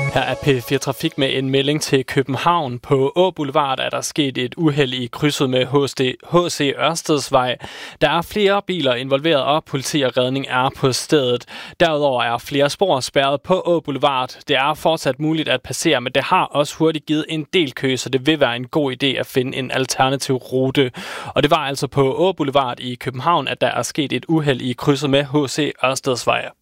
Her er P4 Trafik med en melding til København. På Å Boulevard er der sket et uheld i krydset med H.C. Ørstedsvej. Der er flere biler involveret, og politi og redning er på stedet. Derudover er flere spor spærret på Å Boulevard. Det er fortsat muligt at passere, men det har også hurtigt givet en del kø, så det vil være en god idé at finde en alternativ rute. Og det var altså på Å Boulevard i København, at der er sket et uheld i krydset med H.C. Ørstedsvej.